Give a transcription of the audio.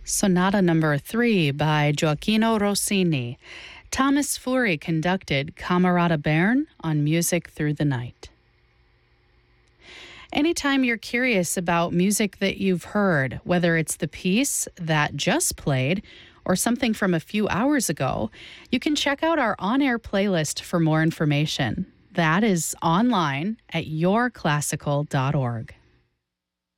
Sonata Number 3 by Gioacchino Rossini. Thomas Fury conducted Camerata Bern on Music Through the Night. Anytime you're curious about music that you've heard, whether it's the piece that just played or something from a few hours ago, you can check out our on-air playlist for more information. That is online at yourclassical.org.